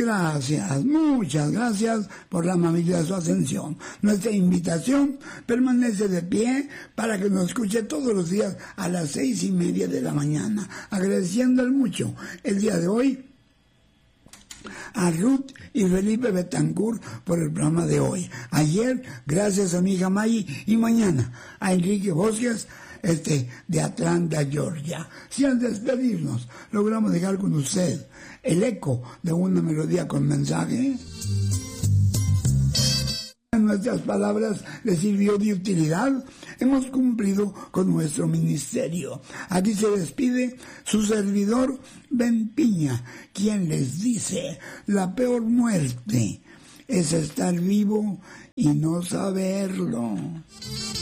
Gracias, muchas gracias por la amabilidad de su atención. Nuestra invitación permanece de pie para que nos escuche todos los días a las 6:30 de la mañana. Agradeciéndole mucho el día de hoy a Ruth y Felipe Betancourt por el programa de hoy. Ayer, gracias a mi hija Maggie, y mañana a Enrique Bosques, de Atlanta, Georgia. Si al despedirnos logramos dejar con usted el eco de una melodía con mensaje, nuestras palabras le sirvió de utilidad, hemos cumplido con nuestro ministerio. Aquí se despide su servidor Ben Piña, quien les dice: la peor muerte es estar vivo y no saberlo.